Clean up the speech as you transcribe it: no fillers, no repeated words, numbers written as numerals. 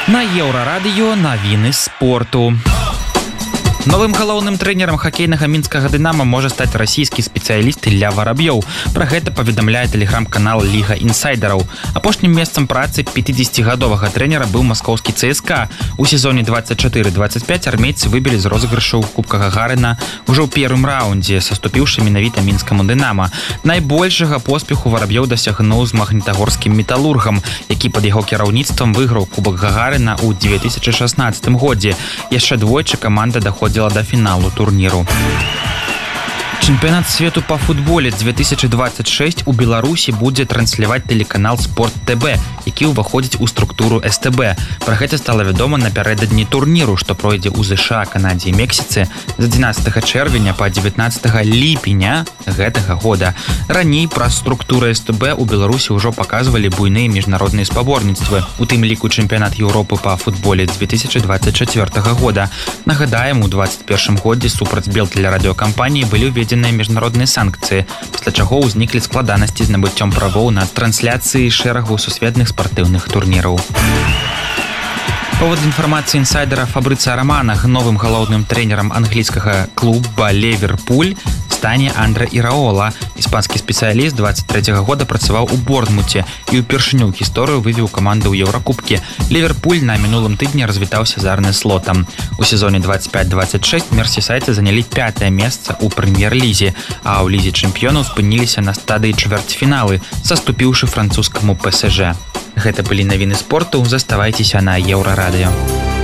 На Еўрарадыё навіны спорту. Новым галоўным трэнерам хакейнага мінскага «Дынама» можа стаць расійскі спецыяліст Ілля Вараб'ёў. Пра гэта паведамляе тэлеграм-канал «Ліга інсайдераў». Апошнім месцам працы 50гадовага трэнера быў маскоўскі ЦСКА. У сезоне 24-25 армейцы выбілі з розыгрышу Кубка Гагарына ўжо ў першым раўндзе, саступіўшы менавіта мінскаму «Дынама». Найбольшага поспеху Вараб'ёў дасягнуў з магнітагорскім «Металургам», які пад яго кіраўніцтвам выйграў Кубак Гагарына ў 2016 годзе. Яшчэ двойчы каманда даходзіла до фіналу турніру. Чэмпіянат свету па футболе 2026 у Беларусі будзе трансляваць тэлеканал Спорт ТБ, які ўваходзіць у структуру СТБ. Пра гэта стала вядома напярэдадні турніру, што пройдзе ў ЗША, Канадзе і Мексіцы з 11 чэрвеня па 19 ліпеня гэтага года. Раней праз структуру СТБ у Беларусі ўжо паказвалі буйныя міжнародныя спаборніцтвы, у тым ліку чэмпіянат Еўропы па футболе 2024 года. Нагадаем, у 2021 годзе супраць белтэлерадыёкампаніі былі ўведзены міжнародныя санкцыі, пасля чаго ўзніклі складанасці з набыццём правоў на трансляцыі шэрагу сусветных спартыўных турніраў. Паводле інфармацыі інсайдера Фабрыцыя Рамана, новым галоўным трэнерам англійскага клуба «Ліверпуль» стане Андре Іраола. Іспанскі спецыяліст 23 года працаваў у Борнмуце і ўпершыню ў гісторыю вывеў каманду ў Еўракубкі. «Ліверпуль» на мінулым тыдні развітаўся з Арне Слотам. У сезоне 25-26 мерсісайцы занялі 5-е месца ў прэм'ер-лізе, а ў лізе чэмпіёнаў спыніліся на стадыі чвэрцьфіналы, саступіўшы французскаму ПСЖ. Гэта былі навіны спорту, заставайцеся на Еўрарадыё.